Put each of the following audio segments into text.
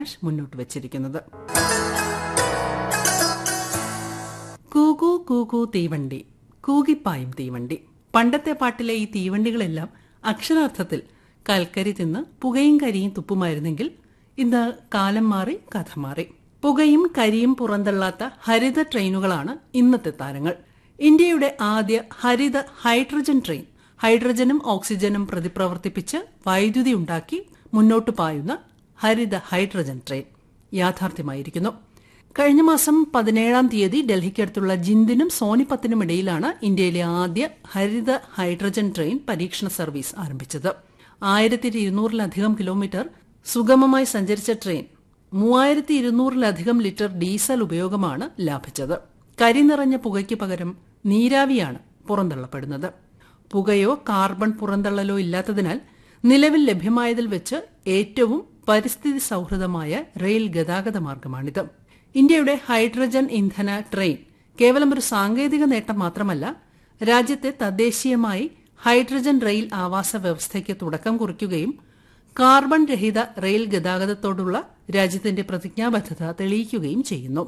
മുന്നോട്ട് വച്ചിരിക്കുന്നത്. കൂകൂ കൂകൂ തീവണ്ടി, കൂകിപ്പായും തീവണ്ടി. പണ്ടത്തെ പാട്ടിലെ ഈ തീവണ്ടികളെല്ലാം അക്ഷരാർത്ഥത്തിൽ കൽക്കരി തിന്ന് പുകയും കരിയും തുപ്പുമായിരുന്നെങ്കിൽ ഇന്ന് കാലം മാറി, കഥ മാറി. പുകയും കരിയും പുറന്തള്ളാത്ത ഹരിത ട്രെയിനുകളാണ് ഇന്നത്തെ താരങ്ങൾ. ഇന്ത്യയുടെ ആദ്യ ഹരിത ഹൈഡ്രജൻ ട്രെയിൻ, ഹൈഡ്രജനും ഓക്സിജനും പ്രതിപ്രവർത്തിപ്പിച്ച് വൈദ്യുതി ഉണ്ടാക്കി മുന്നോട്ടു പായുന്ന ഹരിത ഹൈഡ്രജൻ ട്രെയിൻ യാഥാർത്ഥ്യമായിരിക്കുന്നു. കഴിഞ്ഞ മാസം 17-ാം തീയതി ഡൽഹിക്കടുത്തുള്ള ജിന്ദിനും സോനിപത്തിനും ഇടയിലാണ് ഇന്ത്യയിലെ ആദ്യ ഹരിത ഹൈഡ്രജൻ ട്രെയിൻ പരീക്ഷണ സർവീസ് ആരംഭിച്ചത്. 1200-ലധികം കിലോമീറ്റർ സുഗമമായി സഞ്ചരിച്ച ട്രെയിൻ 3200-ലധികം ലിറ്റർ ഡീസൽ ഉപയോഗമാണ് ലാഭിച്ചത്. കരി നിറഞ്ഞ പുകയ്ക്ക് പകരം നീരാവിയാണ് പുറന്തള്ളപ്പെടുന്നത്. പുകയോ കാർബൺ പുറന്തള്ളലോ ഇല്ലാത്തതിനാൽ നിലവിൽ ലഭ്യമായതിൽ വെച്ച് ഏറ്റവും പരിസ്ഥിതി സൌഹൃദമായ റെയിൽ ഗതാഗത മാർഗമാണിത്. ഇന്ത്യയുടെ ഹൈഡ്രജൻ ഇന്ധന ട്രെയിൻ കേവലം ഒരു സാങ്കേതിക നേട്ടം മാത്രമല്ല, രാജ്യത്തെ തദ്ദേശീയമായി ഹൈഡ്രജൻ റെയിൽ ആവാസ വ്യവസ്ഥയ്ക്ക് തുടക്കം കുറിക്കുകയും കാർബൺ രഹിത റെയിൽ ഗതാഗതത്തോടുള്ള രാജ്യത്തിന്റെ പ്രതിജ്ഞാബദ്ധത തെളിയിക്കുകയും ചെയ്യുന്നു.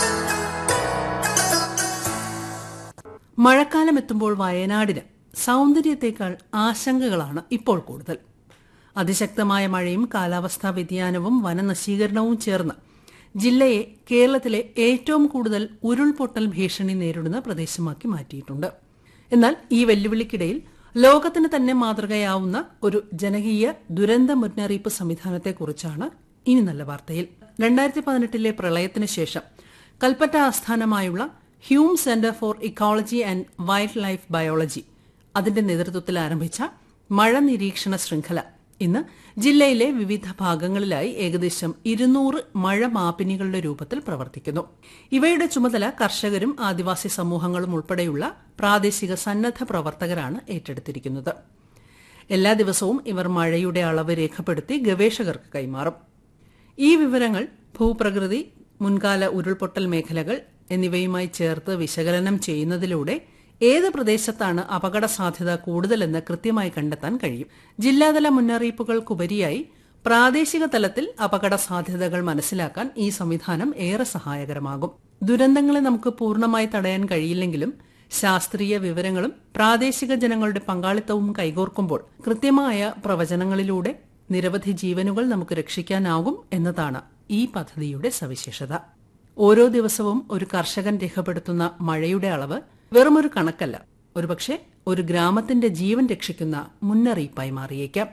മഴക്കാലമെത്തുമ്പോൾ വയനാടിന് സൌന്ദര്യത്തേക്കാൾ ആശങ്കകളാണ് ഇപ്പോൾ കൂടുതൽ. അതിശക്തമായ മഴയും കാലാവസ്ഥാ വ്യതിയാനവും വനനശീകരണവും ചേർന്ന് ജില്ലയെ കേരളത്തിലെ ഏറ്റവും കൂടുതൽ ഉരുൾപൊട്ടൽ ഭീഷണി നേരിടുന്ന പ്രദേശമാക്കി മാറ്റിയിട്ടുണ്ട്. എന്നാൽ ഈ വെല്ലുവിളിക്കിടയിൽ ലോകത്തിന് തന്നെ മാതൃകയാവുന്ന ഒരു ജനകീയ ദുരന്ത മുന്നറിയിപ്പ് സംവിധാനത്തെക്കുറിച്ചാണ് ഇനി നല്ല വാർത്തയിൽ. 2018-ലെ പ്രളയത്തിന് ശേഷം കൽപ്പറ്റ ആസ്ഥാനമായുള്ള Hume centre for ecology and wild life biology അതിന്റെ നേതൃത്വത്തിൽ ആരംഭിച്ച മഴ നിരീക്ഷണ ശൃംഖല ഇന്ന് ജില്ലയിലെ വിവിധ ഭാഗങ്ങളിലായി ഏകദേശം 200 മഴ മാപിനികളുടെ രൂപത്തിൽ പ്രവർത്തിക്കുന്നു. ഇവയുടെ ചുമതല കർഷകരും ആദിവാസി സമൂഹങ്ങളും ഉൾപ്പെടെയുള്ള പ്രാദേശിക സന്നദ്ധ പ്രവർത്തകരാണ് ഏറ്റെടുത്തിരിക്കുന്നത്. എല്ലാ ദിവസവും ഇവർ മഴയുടെ അളവ് രേഖപ്പെടുത്തി ഗവേഷകർക്ക് കൈമാറും. ഈ വിവരങ്ങൾ ഭൂപ്രകൃതി, മുൻകാല ഉരുൾപൊട്ടൽ മേഖലകൾ എന്നിവയുമായി ചേർത്ത് വിശകലനം ചെയ്യുന്നതിലൂടെ ഏത് പ്രദേശത്താണ് അപകട സാധ്യത കൂടുതലെന്ന് കൃത്യമായി കണ്ടെത്താൻ കഴിയും. ജില്ലാതല മുന്നറിയിപ്പുകൾക്കുപരിയായി പ്രാദേശിക തലത്തിൽ അപകട സാധ്യതകൾ മനസ്സിലാക്കാൻ ഈ സംവിധാനം ഏറെ സഹായകരമാകും. ദുരന്തങ്ങളെ നമുക്ക് പൂർണ്ണമായി തടയാൻ കഴിയില്ലെങ്കിലും ശാസ്ത്രീയ വിവരങ്ങളും പ്രാദേശിക ജനങ്ങളുടെ പങ്കാളിത്തവും കൈകോർക്കുമ്പോൾ കൃത്യമായ പ്രവചനങ്ങളിലൂടെ നിരവധി ജീവനുകൾ നമുക്ക് രക്ഷിക്കാനാകും എന്നതാണ് ഈ പദ്ധതിയുടെ സവിശേഷത. ഓരോ ദിവസവും ഒരു കർഷകൻ രേഖപ്പെടുത്തുന്ന മഴയുടെ അളവ് വെറുമൊരു കണക്കല്ല, ഒരുപക്ഷെ ഒരു ഗ്രാമത്തിന്റെ ജീവൻ രക്ഷിക്കുന്ന മുന്നറിയിപ്പായി മാറിയേക്കാം.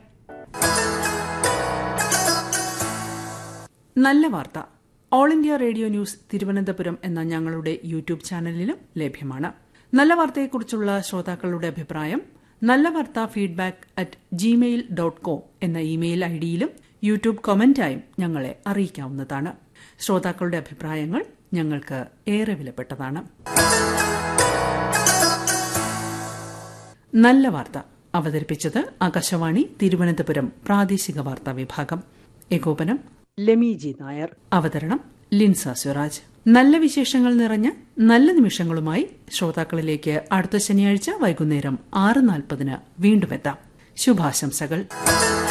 നല്ല വാർത്ത all India radio news Thiruvananthapuram എന്ന ഞങ്ങളുടെ യൂട്യൂബ് ചാനലിലും ലഭ്യമാണ്. നല്ല വാർത്തയെക്കുറിച്ചുള്ള ശ്രോതാക്കളുടെ അഭിപ്രായം നല്ല വാർത്ത feedback@gmail.com എന്ന ഇമെയിൽ ഐഡിയിലും യൂട്യൂബ് കമന്റായും ഞങ്ങളെ അറിയിക്കാവുന്നതാണ്. ശ്രോതാക്കളുടെ അഭിപ്രായങ്ങൾ ഞങ്ങൾക്ക് ഏറെ വിലപ്പെട്ടതാണ്. നല്ല വാർത്ത അവതരിപ്പിച്ചത് ആകാശവാണി തിരുവനന്തപുരം പ്രാദേശിക വാർത്താ വിഭാഗം. ഏകോപനം ലെമിജി നായർ. അവതരണം ലിൻസ സ്വരാജ്. നല്ല വിശേഷങ്ങൾ നിറഞ്ഞ നല്ല നിമിഷങ്ങളുമായി ശ്രോതാക്കളിലേക്ക് അടുത്ത ശനിയാഴ്ച വൈകുന്നേരം 6:40 വീണ്ടും എത്താം. ശുഭാശംസകൾ.